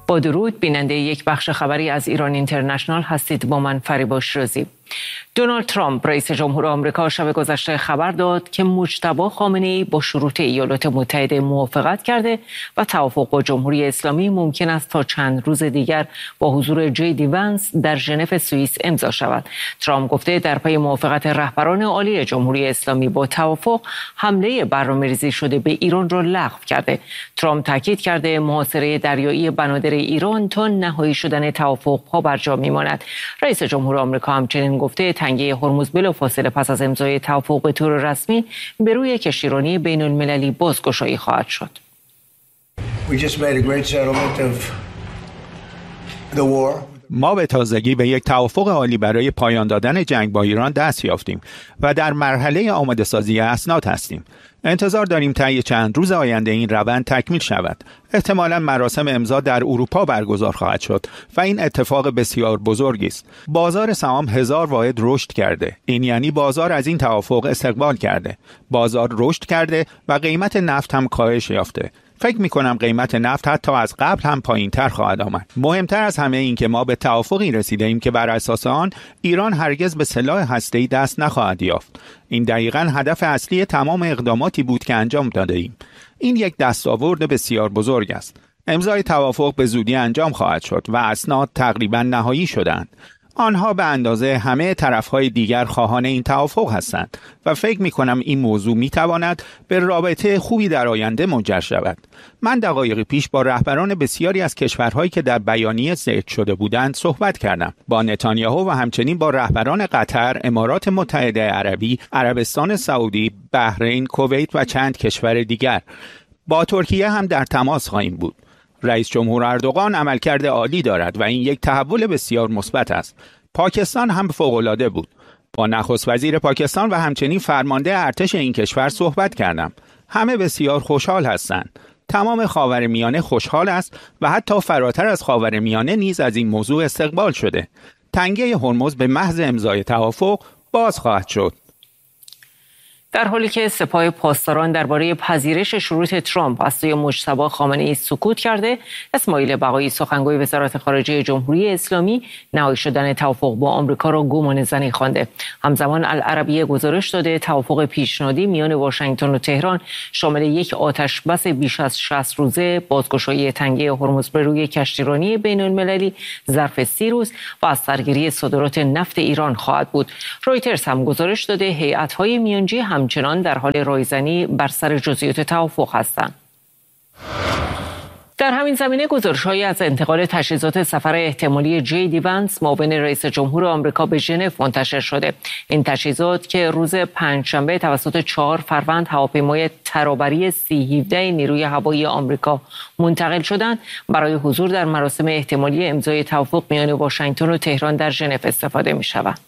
با درود، بیننده یک بخش خبری از ایران اینترنشنال هستید. با من فریبا شیرازی. دونالد ترامپ رئیس جمهور آمریکا شب گذشته خبر داد که مجتبی خامنه‌ای با شروط ایالات متحده موافقت کرده و توافق با جمهوری اسلامی ممکن است تا چند روز دیگر با حضور JD وانس در ژنو سوئیس امضا شود. ترامپ گفته در پی موافقت رهبران عالی جمهوری اسلامی با توافق، حمله برنامه‌ریزی شده به ایران را لغو کرده. ترامپ تاکید کرده محاصره دریایی بنادر ایران تا نهایی شدن توافق پا بر جا میماند. رئیس جمهور آمریکا همچنین گفته تنگه هرمز بلافاصله پس از امضای توافق به طور رسمی به روی کشتیرانی بین المللی بازگشایی خواهد شد. ما به تازگی به یک توافق عالی برای پایان دادن جنگ با ایران دست یافتیم و در مرحله آماده سازی اسناد هستیم. انتظار داریم طی چند روز آینده این روند تکمیل شود. احتمالاً مراسم امضا در اروپا برگزار خواهد شد و این اتفاق بسیار بزرگی است. بازار سهام 1000 واحد رشد کرده. این یعنی بازار از این توافق استقبال کرده. بازار رشد کرده و قیمت نفت هم کاهش یافته. فکر می‌کنم قیمت نفت حتی از قبل هم پایین‌تر خواهد آمد. مهمتر از همه این که ما به توافقی رسیدیم که بر اساس آن ایران هرگز به سلاح هسته‌ای دست نخواهد یافت. این دقیقاً هدف اصلی تمام اقداماتی بود که انجام داده‌ایم. این یک دستاورد بسیار بزرگ است. امضای توافق به زودی انجام خواهد شد و اسناد تقریباً نهایی شدند. آنها به اندازه همه طرفهای دیگر خواهان این توافق هستند و فکر می‌کنم این موضوع می‌تواند به رابطه خوبی در آینده منجر شود. من دقایقی پیش با رهبران بسیاری از کشورهایی که در بیانیه ذکر شده بودند صحبت کردم. با نتانیاهو و همچنین با رهبران قطر، امارات متحده عربی، عربستان سعودی، بحرین، کویت و چند کشور دیگر. با ترکیه هم در تماس خواهیم بود. رئیس جمهور اردوغان عملکرد عالی دارد و این یک تحول بسیار مثبت است. پاکستان هم فوق‌العاده بود. با نخست وزیر پاکستان و همچنین فرمانده ارتش این کشور صحبت کردم. همه بسیار خوشحال هستند. تمام خاورمیانه خوشحال است و حتی فراتر از خاورمیانه نیز از این موضوع استقبال شده. تنگه هرمز به محض امضای توافق باز خواهد شد. در حالی که سپاه پاسداران درباره پذیرش شروط ترامپ از سوی مجتبی خامنه‌ای سکوت کرده، اسماعیل بقایی سخنگوی وزارت خارجه جمهوری اسلامی نهایی شدن توافق با آمریکا را گمانه‌زنی خوانده. همزمان العربیه گزارش داده توافق پیشنهادی میان واشنگتن و تهران شامل یک آتشبس بیش از 60 روزه، بازگشایی تنگه هرمز بر روی کشتیرانی بین المللی ظرف 30 روز و از سرگیری صادرات نفت ایران خواهد بود. رویترز هم گزارش داده هیئت‌های میانجی همچنان در حال رایزنی بر سر جزئیات توافق هستند. در همین زمینه گزارش‌هایی از انتقال تجهیزات سفر احتمالی JD وانس معاون رئیس جمهور آمریکا به ژنو منتشر شده. این تجهیزات که روز پنجشنبه توسط 4 فروند هواپیمای ترابری C-17 نیروی هوایی آمریکا منتقل شدند، برای حضور در مراسم احتمالی امضای توافق میان واشنگتن و تهران در ژنو استفاده می‌شوند.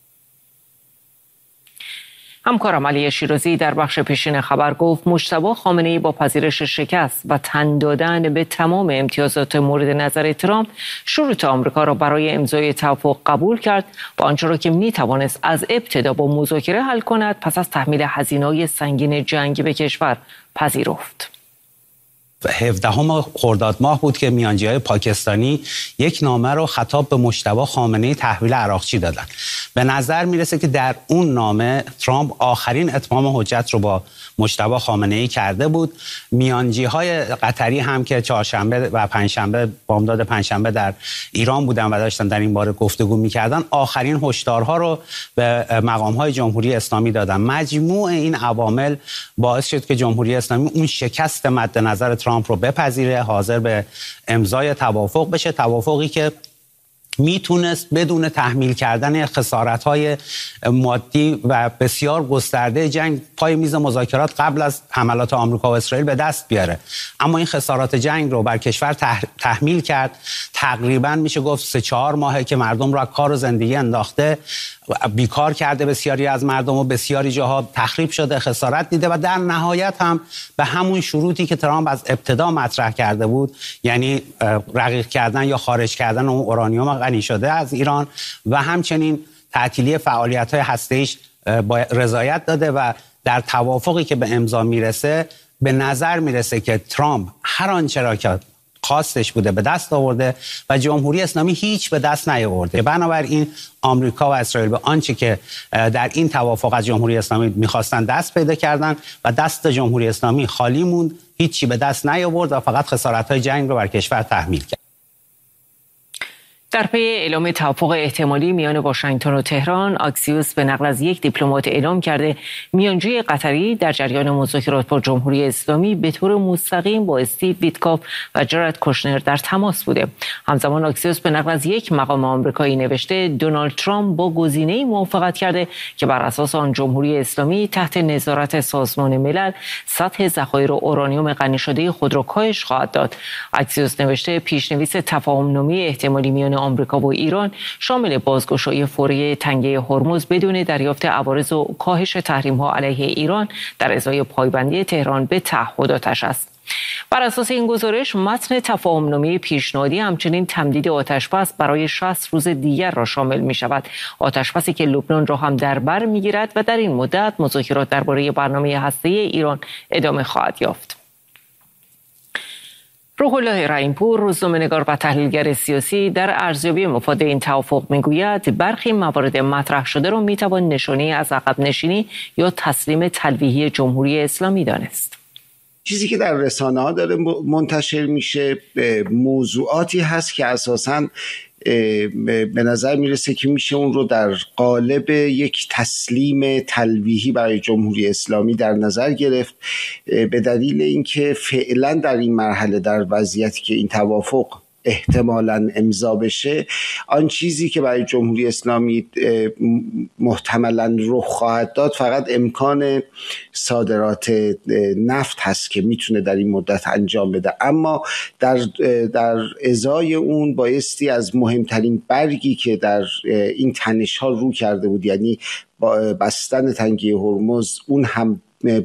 همکارم علی شیرازی در بخش پیشین خبر گفت مجتبی خامنه‌ای با پذیرش شکست و تن دادن به تمام امتیازات مورد نظر ترامپ شروط آمریکا را برای امضای توافق قبول کرد و آنچه را که می‌توانست از ابتدا با مذاکره حل کند پس از تحمیل هزینه‌های سنگین جنگ به کشور پذیرفت. 17 خرداد ماه بود که میانجی‌های پاکستانی یک نامه رو خطاب به مجتبی خامنه‌ای تحویل عراقچی دادن. به نظر میرسه که در اون نامه ترامپ آخرین اتمام حجت رو با مجتبی خامنه‌ای کرده بود. میانجی‌های قطری هم که چهارشنبه و پنجشنبه، بامداد پنجشنبه در ایران بودن و داشتن در این باره گفتگو می‌کردن، آخرین هشدارها رو به مقام‌های جمهوری اسلامی دادن. مجموع این عوامل باعث شد که جمهوری اسلامی اون شکست مد نظر ترامپ رو بپذیره، حاضر به امضای توافق بشه، توافقی که میتونست بدون تحمیل کردن خسارت‌های مادی و بسیار گسترده جنگ پای میز مذاکرات قبل از حملات آمریکا و اسرائیل به دست بیاره. اما این خسارات جنگ رو بر کشور تحمیل کرد. تقریباً میشه گفت 3-4 ماهه که مردم را کار و زندگی انداخته، بیکار کرده بسیاری از مردم و بسیاری جاها تخریب شده، خسارت دیده و در نهایت هم به همون شروطی که ترامپ از ابتدا مطرح کرده بود، یعنی رقیق کردن یا خارج کردن اون اورانیوم غنی شده از ایران و همچنین تعطیلی فعالیت‌های هسته‌ایش با رضایت داده و در توافقی که به امضا میرسه به نظر میرسه که ترامپ هر آنچه را که خواستش بوده به دست آورده و جمهوری اسلامی هیچ به دست نیاورده. بنابراین آمریکا و اسرائیل به آنچه که در این توافق از جمهوری اسلامی می‌خواستن دست پیدا کردن و دست جمهوری اسلامی خالی موند، هیچی به دست نیاورد و فقط خسارت‌های جنگ رو بر کشور تحمیل کرد. در پی اعلام توافق احتمالی میان واشنگتن و تهران، آکسیوس به نقل از یک دیپلمات اعلام کرده میانجوی قطری در جریان مذاکرات با جمهوری اسلامی به طور مستقیم با استیو ویتکاف و جارد کوشنر در تماس بوده. همزمان آکسیوس به نقل از یک مقام آمریکایی نوشته دونالد ترامپ با گزینه‌ای موافقت کرده که بر اساس آن جمهوری اسلامی تحت نظارت سازمان ملل سطح ذخایر اورانیوم غنی شده خود را کاهش خواهد داد. آکسیوس نوشته پیشنویس تفاهم‌نامه احتمالی میان آمریکا و ایران شامل بازگشایی فوری تنگه هرمز بدون دریافت عوارض و کاهش تحریم‌ها علیه ایران در ازای پایبندی تهران به تعهداتش است. بر اساس این گزارش متن تفاهم‌نامه پیشنهادی همچنین تمدید آتش‌بس برای 60 روز دیگر را شامل می‌شود. آتش‌بسی که لبنان را هم در بر می‌گیرد و در این مدت مذاکرات درباره برنامه هسته‌ای ایران ادامه خواهد یافت. روح الله رحیم‌پور، روزنامه‌نگار و تحلیلگر سیاسی، در ارزیابی مفاد این توافق میگوید برخی موارد مطرح شده را میتوان نشانه از عقب نشینی یا تسلیم تلویحی جمهوری اسلامی دانست. چیزی که در رسانه‌ها داره منتشر میشه موضوعاتی هست که اساساً به نظر میرسه که میشه اون رو در قالب یک تسلیم تلویحی برای جمهوری اسلامی در نظر گرفت، به دلیل اینکه فعلا در این مرحله در وضعیتی که این توافق احتمالاً امضا بشه، آن چیزی که برای جمهوری اسلامی محتملاً رخ خواهد داد فقط امکان صادرات نفت هست که میتونه در این مدت انجام بده. اما در ازای اون بایستی از مهمترین برگی که در این تنش ها رو کرده بود، یعنی بستن تنگه هرمز، اون هم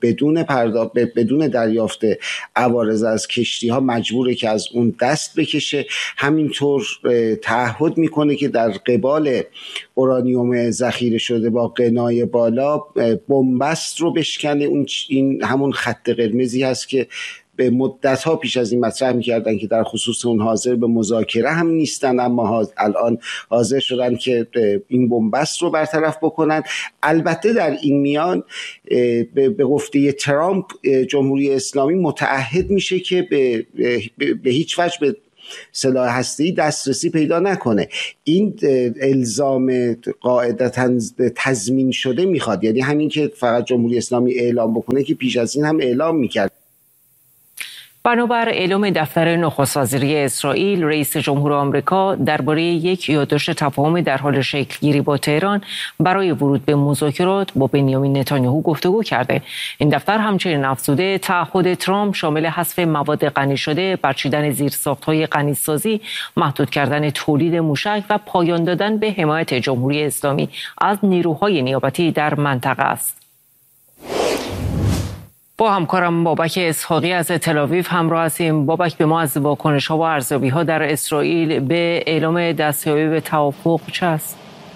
بدون دریافت عوارض از کشتی ها مجبوره که از اون دست بکشه. همینطور تعهد میکنه که در قبال اورانیوم ذخیره شده با قنای بالا بنبست رو بشکنه. این همون خط قرمزی هست که به مدت‌ها پیش از این مطرح می‌کردن که در خصوص اون حاضر به مذاکره هم نیستن، اما الان حاضر شدن که این بنبست رو برطرف بکنن. البته در این میان به گفته ترامپ جمهوری اسلامی متعهد میشه که به هیچ وجه به سلاح هسته‌ای دسترسی پیدا نکنه. این الزام قاعدتاً تضمین شده میخواد، یعنی همین که فقط جمهوری اسلامی اعلام بکنه که پیش از این هم اعلام میکرد. بنابر اعلام دفتر نخست وزیری اسرائیل، رئیس جمهور آمریکا درباره یک یادداشت تفاهم در حال شکل گیری با تهران برای ورود به مذاکرات با بنیامین نتانیاهو گفتگو کرده. این دفتر همچنین افزوده تعهد ترامپ شامل حذف مواد غنی شده، برچیدن زیرساخت‌های غنی‌سازی، محدود کردن تولید موشک و پایان دادن به حمایت جمهوری اسلامی از نیروهای نیابتی در منطقه است. با همکارم بابک اسحاقی از تل‌آویو همراه هستیم. بابک، به ما از واکنش‌ها و ارزیابی‌ها در اسرائیل به اعلام دستیابی به توافق چه است؟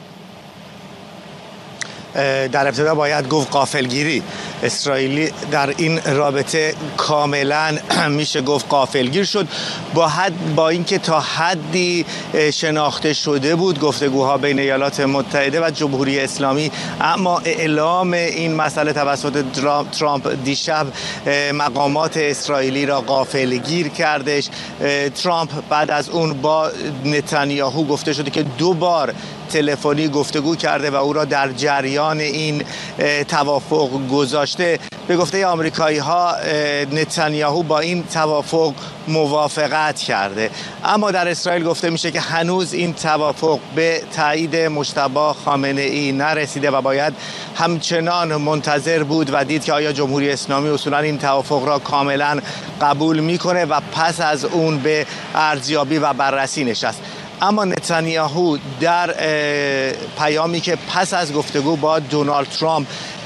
در ابتدا باید گفت غافلگیری. اسرائیلی در این رابطه کاملا میشه گفت غافلگیر شد، با اینکه تا حدی شناخته شده بود گفتگوها بین ایالات متحده و جمهوری اسلامی، اما اعلام این مسئله توسط ترامپ دیشب مقامات اسرائیلی را غافلگیر کردش. ترامپ بعد از اون با نتانیاهو گفته شده که 2 بار تلفنی گفتگو کرده و او را در جریان این توافق گذاشته. به گفته آمریکایی‌ها نتانیاهو با این توافق موافقت کرده، اما در اسرائیل گفته میشه که هنوز این توافق به تایید مجتبی خامنه‌ای نرسیده و باید همچنان منتظر بود و دید که آیا جمهوری اسلامی اصولا این توافق را کاملا قبول میکنه و پس از اون به ارزیابی و بررسی نشست. اما نتانیاهو در پیامی که پس از گفتگو با دونالد ترامپ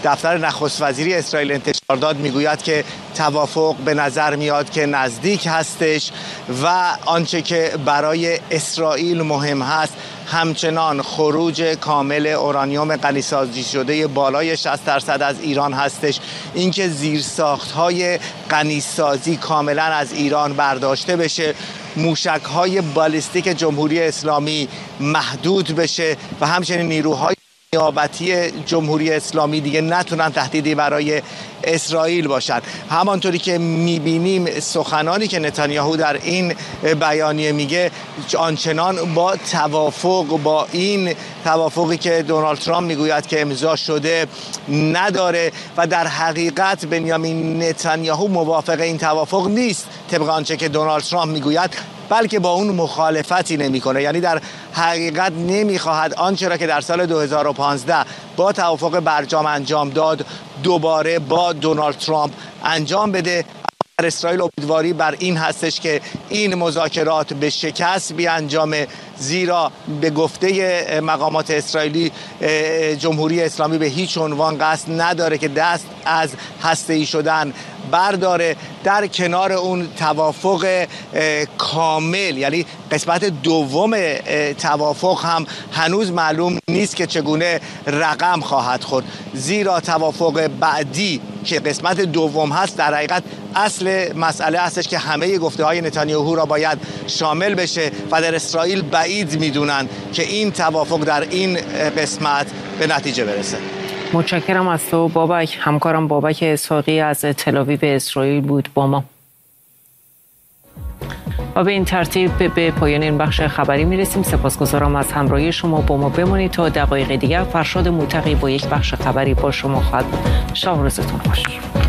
دفتر نخست وزیری اسرائیل انتشار داد میگوید که توافق به نظر میاد که نزدیک هستش و آنچه که برای اسرائیل مهم هست همچنان خروج کامل اورانیوم غنی‌سازی شده بالای 60% از ایران هستش. اینکه زیرساخت‌های غنی‌سازی کاملا از ایران برداشته بشه، موشک‌های بالیستیک جمهوری اسلامی محدود بشه و همچنین نیروهای نیابتی جمهوری اسلامی دیگه نتونن تهدیدی برای اسرائیل باشند. همانطوری که میبینیم سخنانی که نتانیاهو در این بیانیه میگه آنچنان با این توافقی که دونالد ترامپ میگوید که امضا شده نداره و در حقیقت بنیامین نتانیاهو موافق این توافق نیست طبق آنچه که دونالد ترامپ میگوید، بلکه با اون مخالفتی نمیکنه. یعنی در حقیقت نمیخواهد آنچه را که در سال 2015 با توافق برجام انجام داد دوباره با دونالد ترامپ انجام بده. در اسرائیل امیدواری بر این هستش که این مذاکرات به شکست بیانجامه، زیرا به گفته مقامات اسرائیلی جمهوری اسلامی به هیچ عنوان قصد نداره که دست از هسته‌ای شدن برداره. در کنار اون توافق کامل، یعنی قسمت دوم توافق هم هنوز معلوم نیست که چگونه رقم خواهد خورد، زیرا توافق بعدی که قسمت دوم هست در حقیقت اصل مسئله هستش که همه گفته‌های نتانیاهو را باید شامل بشه و در اسرائیل بعید میدونن که این توافق در این قسمت به نتیجه برسه. متشکرم از تو بابک. همکارم بابک اسحاقی از تل‌آویو اسرائیل بود با ما. و به این ترتیب به پایان این بخش خبری میرسیم. سپاسگزارم از همراهی شما. با ما بمانید تا دقایق دیگر. فرشاد موتقی با یک بخش خبری با شما خواهد بود. شب و روزتون خوش.